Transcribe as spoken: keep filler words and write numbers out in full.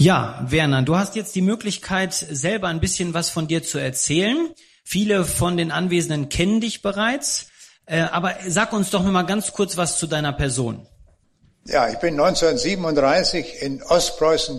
Ja, Werner, du hast jetzt die Möglichkeit, selber ein bisschen was von dir zu erzählen. Viele von den Anwesenden kennen dich bereits, äh, aber sag uns doch noch mal ganz kurz was zu deiner Person. Ja, ich bin neunzehnhundertsiebenunddreißig in Ostpreußen